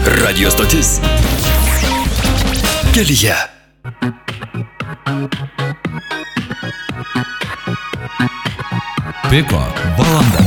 Radio stotis kelyje. Piko valanda.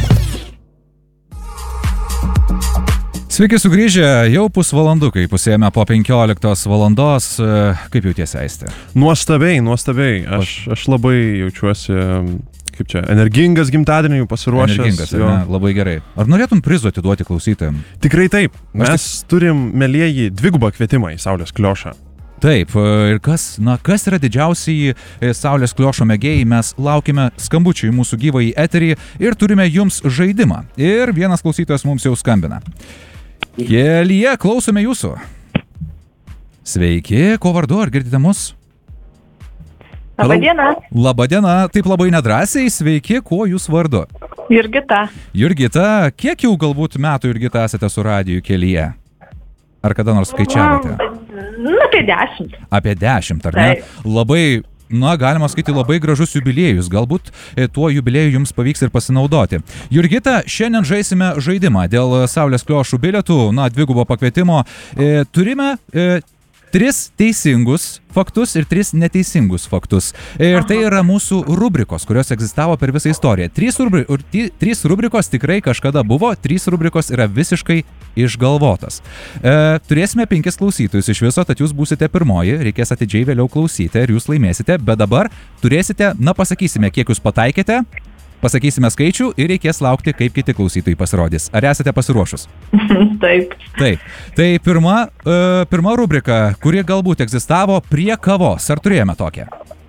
Sveiki sugrįžę, jau pusvalandukai, pusėjame po 15 valandos. Kaip jautiesi, Aistė? Nuostabiai. Aš labai jaučiuosi, kaip čia, energingas gimtadieniui, pasiruošęs. Energingas, ne? Labai gerai. Ar norėtum prizų atiduoti klausytojams? Tikrai taip. Mes turim, mielieji, dvigubą kvietimą į Saulės kliošą. Taip, ir kas yra didžiausiai Saulės kliošo mėgėjai, mes laukime skambučių į mūsų gyvąjį eterį ir turime jums žaidimą. Ir vienas klausytojas mums jau skambina. Kelyje, klausome jūsų. Sveiki, ko vardu, ar girdite mus? Labadiena. Labadiena, taip labai nedrąsiai, sveiki, kuo jūs vardu? Jurgita. Jurgita, kiek jau galbūt metų, Jurgita, esate su radiju Kelyje? Ar kada nors skaičiavote? Apie 10. Apie 10, ar ne? Labai, galima sakyti, labai gražus jubiliejus. Galbūt tuo jubilieju jums pavyks ir pasinaudoti. Jurgita, šiandien žaisime žaidimą dėl Saulės kliošų bilietų, dvigubo pakvietimo. Turime 3 teisingus faktus ir 3 neteisingus faktus. Ir tai yra mūsų rubrikos, kurios egzistavo per visą istoriją. 3 rubrikos tikrai kažkada buvo, 3 rubrikos yra visiškai išgalvotas. Turėsime 5 klausytojus iš viso, tad jūs būsite pirmoji, reikės atidžiai vėliau klausyti ir jūs laimėsite, bet dabar turėsite, pasakysime, kiek jūs pataikėte, pasakysime skaičių ir reikės laukti, kaip kiti klausytojai pasirodys. Ar esate pasiruošus? Taip. Taip. Tai pirma rubrika, kuri galbūt egzistavo prie kavos. Ar turėjome tokią?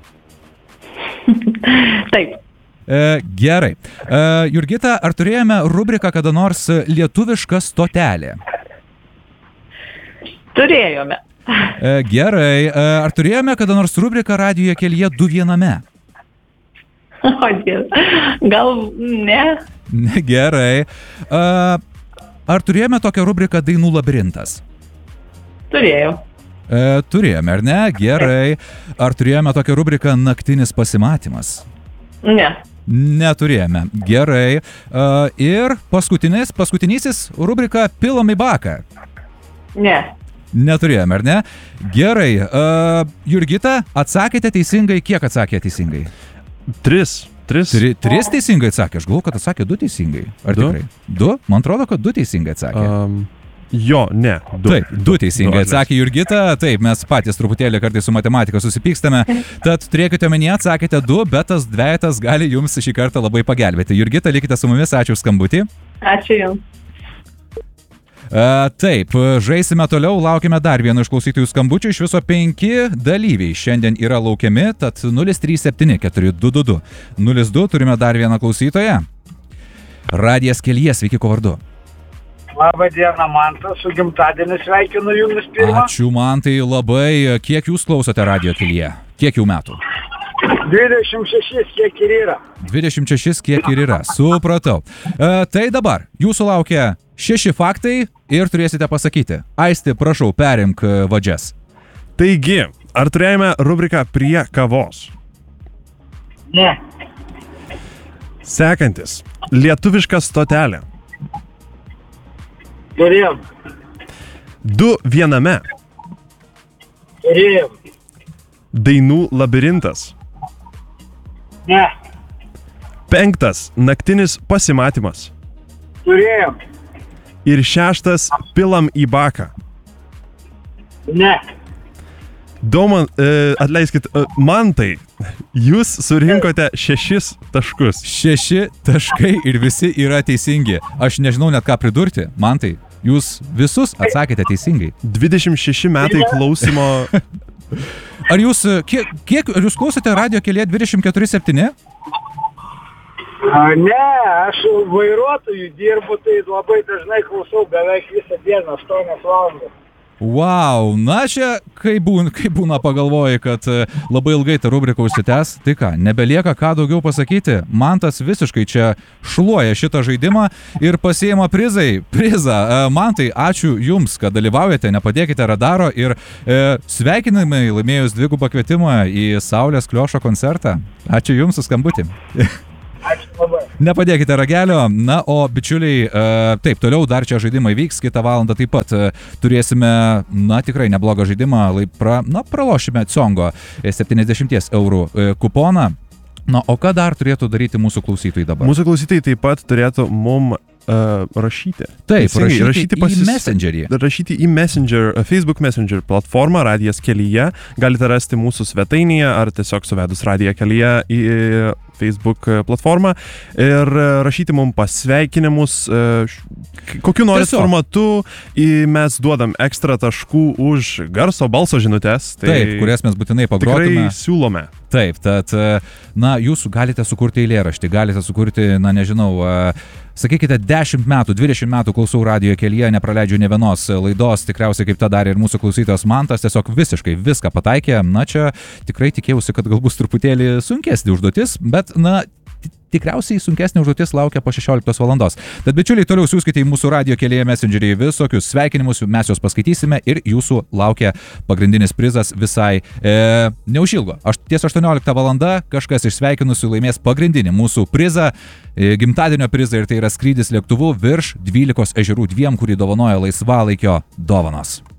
Taip. Gerai. Jurgita, ar turėjome rubriką kada nors lietuviška stotelė? Turėjome. Gerai. Ar turėjome kada nors rubriką radijoje Kelyje 2 viename? Gal ne. Gerai. Ar turėjome tokią rubriką Dainų labirintas? Turėjau. Turėjome, ar ne? Gerai. Ar turėjome tokią rubriką Naktinis pasimatymas? Ne. Neturėjome. Gerai. Ir paskutinysis rubrika Pilam į baką? Ne. Neturėjome, ar ne? Gerai. Jurgita, atsakėte teisingai? Kiek atsakė teisingai? 3 teisingai atsakė. Aš galvoju, kad atsakė 2 teisingai. Ar tikrai? 2? Man atrodo, kad 2 teisingai atsakė. Ne. 2. Taip, 2 teisingai atsakė Jurgita. Taip, mes patys truputėlį kartais su matematika susipykstame. Tad turėkite omenyje, atsakėte 2, bet tas dvejetas gali jums šį kartą labai pagelbėti. Jurgita, likite su mumis, ačiū už skambutį. Ačiū jums. Taip, žaisime toliau, laukime dar vieno iš klausytojų skambučių. Iš viso 5 dalyviai šiandien yra laukiami, tad 037 422 02, turime dar vieną klausytoją. Radijas Kelyje, sveiki, ko vardu? Labadiena, Mantas, su gimtadieniu sveikinu jumis pirmą. Ačiū, Mantai, labai. Kiek jūs klausote Radijo Kelyje? Kiek jau metų? 26, kiek ir yra. 26, kiek ir yra, supratau. Tai dabar, jūsų laukia 6 faktai ir turėsite pasakyti. Aisti, prašau, perimk vadžias. Taigi, ar turėjome rubriką prie kavos? Ne. Sekantis. Lietuviška stotelė. Turėjom. 2 viename. Turėjom. Dainų labirintas. Ne. 5. Naktinis pasimatymas. Turėjom. Ir 6. Pilam į baką. Ne. Atleiskit, Mantai, jūs surinkote 6 taškus. 6 taškai ir visi yra teisingi. Aš nežinau net ką pridurti. Mantai, jūs visus atsakėte teisingai. 26 metai klausimo. Ar jūs, ar jūs klausote Radijo Kelyje 24/7? Ne, aš vairuotojų dirbu, tai labai dažnai klausau beveik visą dieną, 8 valandas. Wow, čia kaip būna pagalvoji, kad labai ilgai ta rubrika užsitęs, tai ką, nebelieka ką daugiau pasakyti. Mantas visiškai čia šluoja šitą žaidimą ir pasiima prizą. Mantai, ačiū jums, kad dalyvaujate, nepadėkite radaro ir sveikinimai laimėjus dvigubą kvietimą į Saulės kliošo koncertą. Ačiū jums su skambutį. Ačiū labai. Nepadėkite ragelio. Na, o bičiuliai, taip, toliau dar čia žaidimai vyks, kitą valandą taip pat turėsime, tikrai neblogą žaidimą, pralošime Ciongo 70 eurų kuponą. Na, o ką dar turėtų daryti mūsų klausytojai dabar? Mūsų klausytojai taip pat turėtų mum rašyti. Taip, rašyti į Messengerį. Rašyti į Facebook Messenger platformą Radijas kelyje. Galite rasti mūsų svetainėje ar tiesiog suvedus Radiją kelyje į Facebook platformą ir rašyti mums pasveikinimus, kokiu norit formatu, mes duodam ekstra taškų už garso balso žinutes. Taip, kurias mes būtinai pagrotume. Tikrai siūlome. Taip, tad, jūs galite sukurti eilėraštį, galite sukurti, sakykite, 10 metų, 20 metų klausau radijo kelyje, nepraleidžiu ne vienos laidos, tikriausiai kaip tą darė ir mūsų klausytojas Mantas, tiesiog visiškai viską pataikė. Čia tikrai tikėjausi, kad galbūt truputėlį sunkesnė užduotis, bet, tikriausiai sunkesnė užduotis laukia po 16 valandos. Tad bičiuliai, toliau siųskite į mūsų radijo kelyje Messengerį visokius sveikinimus, mes juos paskaitysime ir jūsų laukia pagrindinis prizas visai neužilgo. Ties 18 valanda kažkas iš sveikinusių laimės pagrindinį mūsų prizą, gimtadienio prizą, ir tai yra skrydis lėktuvu virš 12 ežerų 2, kurį dovanoja laisvalaikio dovanos.